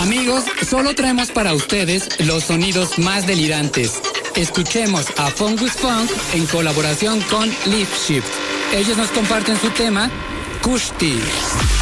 Amigos, solo traemos para ustedes los sonidos más delirantes. Escuchemos a Fungus Funk en colaboración con Lift Shift. Ellos nos comparten su tema, Kushti.